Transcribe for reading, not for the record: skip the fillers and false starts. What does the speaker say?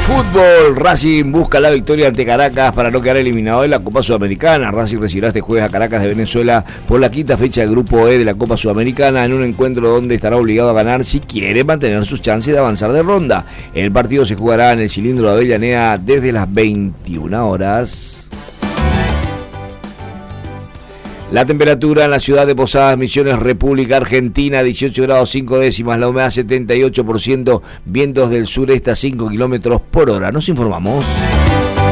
Fútbol, Racing busca la victoria ante Caracas para no quedar eliminado de la Copa Sudamericana. Racing recibirá este jueves a Caracas de Venezuela por la quinta fecha del Grupo E de la Copa Sudamericana en un encuentro donde estará obligado a ganar si quiere mantener sus chances de avanzar de ronda. El partido se jugará en el cilindro de Avellaneda desde las 21 horas. La temperatura en la ciudad de Posadas Misiones, República Argentina, 18 grados 5 décimas, la humedad 78%, vientos del sureste a 5 kilómetros por hora. Nos informamos.